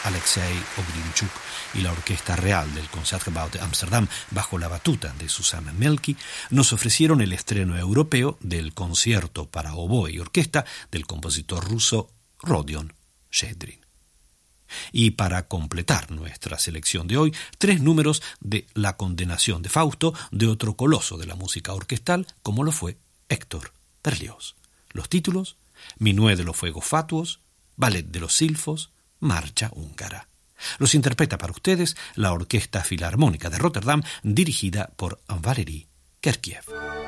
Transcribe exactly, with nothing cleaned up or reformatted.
Alexei Ogrinchuk y la Orquesta Real del Concertgebouw de Ámsterdam, bajo la batuta de Susanna Mielke, nos ofrecieron el estreno europeo del concierto para oboe y orquesta del compositor ruso Rodion Shchedrin. Y para completar nuestra selección de hoy, tres números de La condenación de Fausto, de otro coloso de la música orquestal, como lo fue Héctor Berlioz. Los títulos: Minué de los Fuegos Fatuos, Ballet de los Silfos, Marcha húngara. Los interpreta para ustedes la Orquesta Filarmónica de Rotterdam, dirigida por Valery Gergiev.